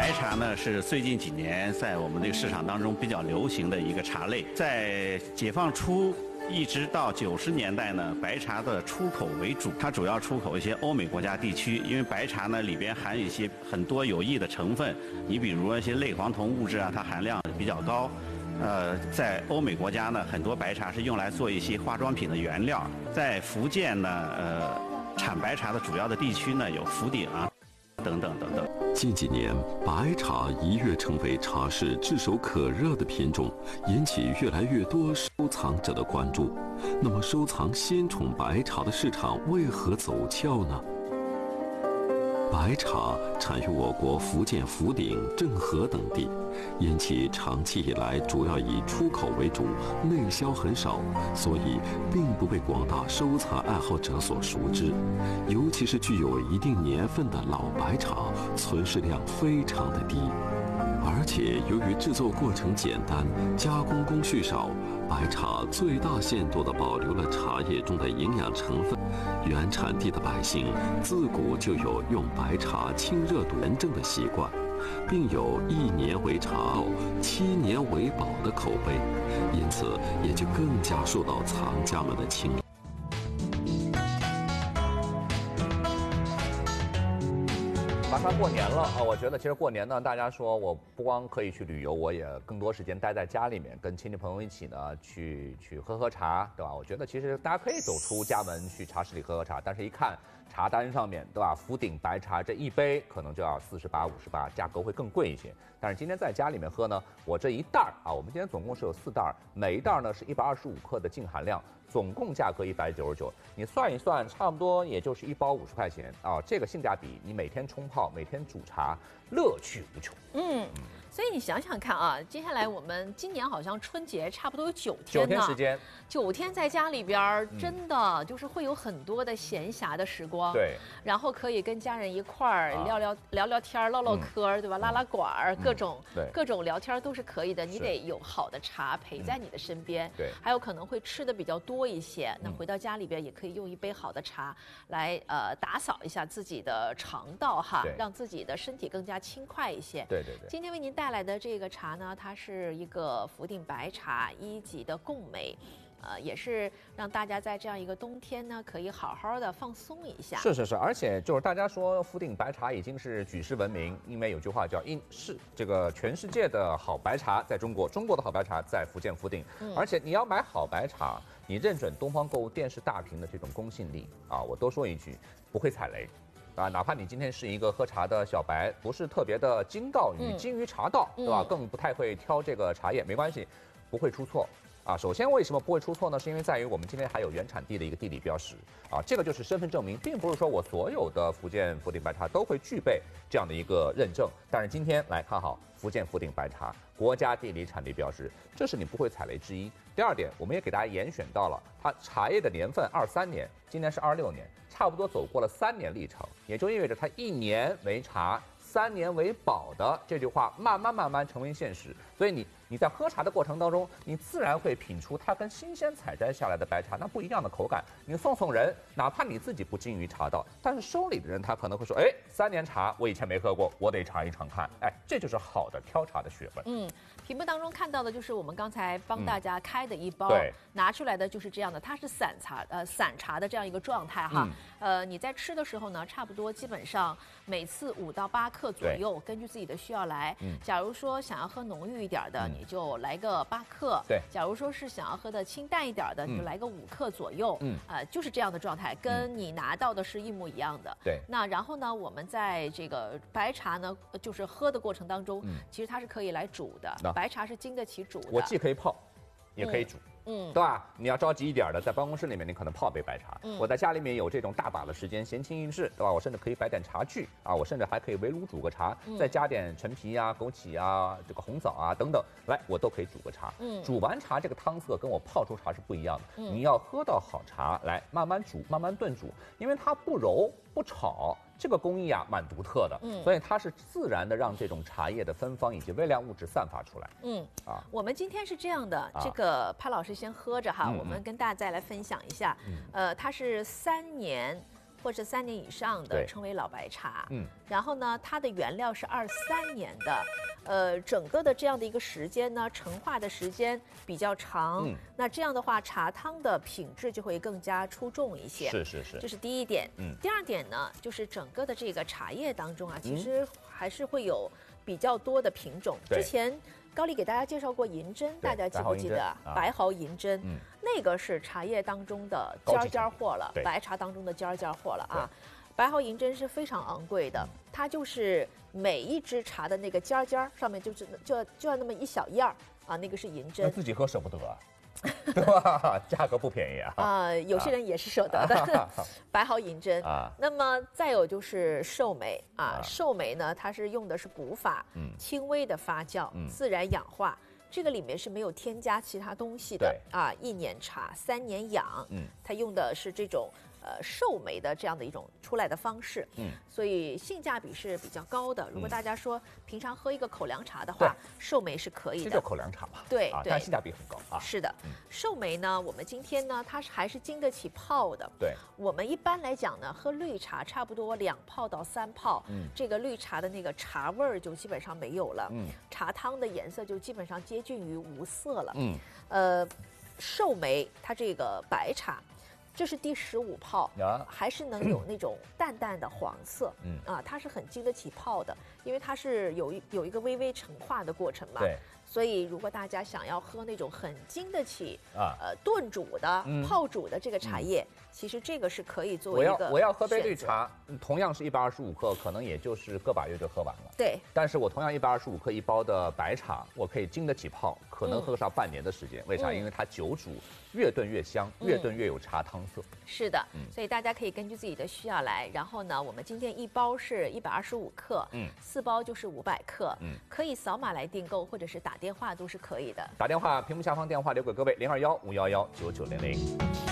白茶呢是最近几年在我们这个市场当中比较流行的一个茶类，在解放初一直到90年代呢，白茶的出口为主，它主要出口一些欧美国家地区，因为白茶呢里边含有一些很多有益的成分，你比如一些类黄酮物质啊，它含量比较高。在欧美国家呢，很多白茶是用来做一些化妆品的原料。在福建呢，产白茶的主要的地区呢有福鼎啊，等等等等。 近几年，白茶一跃成为茶市炙手可热的品种，引起越来越多收藏者的关注。那么，收藏鲜宠白茶的市场为何走俏呢？白茶产于我国福建福鼎、政和等地，因其长期以来主要以出口为主，内销很少，所以并不被广大收藏爱好者所熟知。尤其是具有一定年份的老白茶，存世量非常的低。而且由于制作过程简单，加工工序少，白茶最大限度地保留了茶叶中的营养成分。原产地的百姓自古就有用白茶清热笃炎症的习惯，并有1年为茶，7年为宝的口碑，因此也就更加受到藏家们的青睐。 马上过年了啊！我觉得其实过年呢，大家说我不光可以去旅游，我也更多时间待在家里面，跟亲戚朋友一起呢去喝茶，对吧？我觉得其实大家可以走出家门去茶室里喝茶，但是一看茶单上面，对吧？福鼎白茶这一杯可能就要48、58，价格会更贵一些。但是今天在家里面喝呢，我这一袋啊，我们今天总共是有4袋，每一袋呢是125克的净含量，总共价格199，你算一算，差不多也就是1包50块钱啊，这个性价比，你每天冲泡，每天煮茶，乐趣无穷。 所以你想想看啊，接下来我们今年好像春节差不多有9天呢， 9天时间 ，9天在家里边，真的就是会有很多的闲暇的时光， 对， 然后可以跟家人一块儿聊聊天、唠唠嗑，对吧？拉拉馆儿，各种聊天都是可以的。你得有好的茶陪在你的身边， 对， 还有可能会吃的比较多一些。那回到家里边也可以用一杯好的茶来打扫一下自己的肠道哈，让自己的身体更加轻快一些。 对对对。 今天为您带来的这个茶呢，它是一个福鼎白茶1级的贡美。也是让大家在这样一个冬天呢，可以好好的放松一下。 是，而且就是大家说福鼎白茶已经是举世闻名，因为有句话叫这个全世界的好白茶在中国，中国的好白茶在福建福鼎。而且你要买好白茶，你认准东方购物电视大屏的这种公信力啊，我多说一句，不会踩雷。哪怕你今天是一个喝茶的小白，不是特别的精于茶道，对吧？更不太会挑这个茶叶，没关系，不会出错。首先为什么不会出错呢？是因为在于我们今天还有原产地的一个地理标识这个就是身份证明，并不是说我所有的福建福鼎白茶都会具备这样的一个认证。但是今天来看好福建福鼎白茶国家地理产地标识，这是你不会踩雷之一。第二点，我们也给大家严选到了它茶叶的年份23年，今年是26年，差不多走过了3年历程，也就意味着它1年为茶，3年为宝的这句话慢慢成为现实。所以你在喝茶的过程当中，你自然会品出它跟新鲜采摘下来的白茶那不一样的口感。你送人，哪怕你自己不精于茶道，但是收礼的人他可能会说，3年茶我以前没喝过，我得尝一尝看。这就是好的挑茶的学问。 屏幕当中看到的就是我们刚才帮大家开的一包，拿出来的就是这样的，它是散茶的这样一个状态哈。你在吃的时候呢，差不多基本上每次5到8克左右，根据自己的需要来。假如说想要喝浓郁一点的，你就来个8克。 对， 假如说是想要喝的清淡一点的，你就来个5克左右。就是这样的状态，跟你拿到的是一模一样的。 对。 那然后呢，我们在这个白茶呢，就是喝的过程当中，其实它是可以来煮的。白茶是经得起煮的。 我既可以泡，也可以煮。对吧？你要着急一点的，在办公室里面你可能泡杯白茶。我在家里面有这种大把的时间，闲情逸致，对吧？我甚至可以摆点茶具我甚至还可以围炉煮个茶，再加点陈皮枸杞这个红枣等等，来我都可以煮个茶。煮完茶这个汤色跟我泡出茶是不一样的。你要喝到好茶，来慢慢煮，慢慢炖煮，因为它不揉不炒。这个工艺蛮独特的，所以它是自然的让这种茶叶的芬芳以及微量物质散发出来。 我们今天是这样的，这个潘老师先喝着哈，我们跟大家再来分享一下。它是3年或者3年以上的对称为老白茶。 嗯， 然后呢，它的原料是23年的，整个的这样的一个时间呢，陈化的时间比较长。那这样的话，茶汤的品质就会更加出众一些。 是， 这是第一点。第二点呢，就是整个的这个茶叶当中啊，其实还是会有比较多的品种。之前高丽给大家介绍过银针，大家记不记得？白毫银针，那个是茶叶当中的尖货了，白茶当中的尖货了啊。白毫银针是非常昂贵的，它就是每一支茶的那个尖上面就要那么一小样啊，那个是银针。 那自己喝舍不得啊。对吧？价格不便宜啊！ 有些人也是舍得的。白毫银针啊，那么再有就是寿眉啊，寿眉呢，它是用的是古法，轻微的发酵，自然氧化，这个里面是没有添加其他东西的啊。1年茶3年养，它用的是这种寿眉的这样的一种出来的方式，所以性价比是比较高的。如果大家说平常喝一个口粮茶的话，寿眉是可以的， 这叫口粮茶嘛？ 对， 但性价比很高啊。 是的，寿眉呢，我们今天呢，它还是经得起泡的。 对， 我们一般来讲呢，喝绿茶差不多2泡到3泡，这个绿茶的那个茶味儿就基本上没有了，茶汤的颜色就基本上接近于无色了。寿眉它这个白茶。这是第15泡，还是能有那种淡淡的黄色，它是很经得起泡的，因为它是有一个微微陈化的过程嘛。 对。 所以，如果大家想要喝那种很经得起炖煮的、泡煮的这个茶叶，其实这个是可以作为一个我要喝杯绿茶，同样是125克，可能也就是个把月就喝完了。 对。 但是我同样125克一包的白茶，我可以经得起泡，可能喝上半年的时间。为啥？因为它久煮，越炖越香，越炖越有茶汤色。 是的，所以大家可以根据自己的需要来。然后呢，我们今天一包是125克，4包就是500克，可以扫码来订购，或者是打电话都是可以的。 打电话，屏幕下方电话留给各位，021-511-9900。